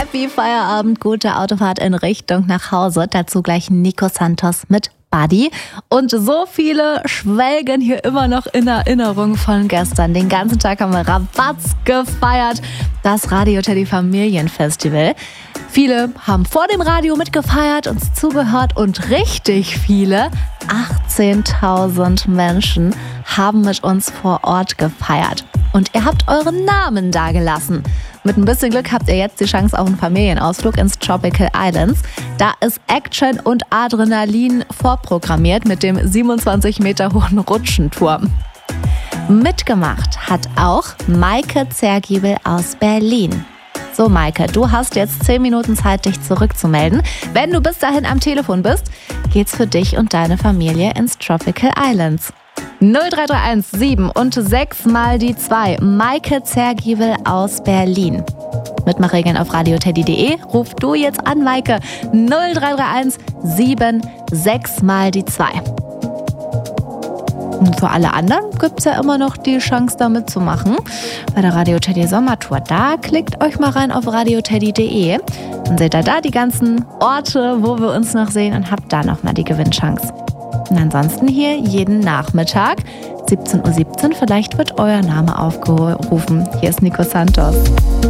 Happy Feierabend, gute Autofahrt in Richtung nach Hause. Dazu gleich Nico Santos mit Buddy. Und so viele schwelgen hier immer noch in Erinnerung von gestern. Den ganzen Tag haben wir Rabatz gefeiert. Das Radio Teddy Familienfestival. Viele haben vor dem Radio mitgefeiert, uns zugehört und richtig viele, 18.000 Menschen, haben mit uns vor Ort gefeiert. Und ihr habt euren Namen dagelassen. Mit ein bisschen Glück habt ihr jetzt die Chance auf einen Familienausflug ins Tropical Islands. Da ist Action und Adrenalin vorprogrammiert mit dem 27 Meter hohen Rutschenturm. Mitgemacht hat auch Maike Zergiebel aus Berlin. So Maike, du hast jetzt 10 Minuten Zeit, dich zurückzumelden. Wenn du bis dahin am Telefon bist, geht's für dich und deine Familie ins Tropical Islands. 0331 7 und 6 mal die 2. Maike Zergiebel aus Berlin. Mitmachregeln auf radioteddy.de. Ruf du jetzt an, Maike. 0331 7 6 mal die 2. Und für alle anderen gibt es ja immer noch die Chance, da mitzumachen. Bei der Radio Teddy Sommertour. Da klickt euch mal rein auf radioteddy.de. Dann seht ihr da die ganzen Orte, wo wir uns noch sehen und habt da nochmal die Gewinnchance. Und ansonsten hier jeden Nachmittag, 17:17 Uhr, vielleicht wird euer Name aufgerufen. Hier ist Nico Santos.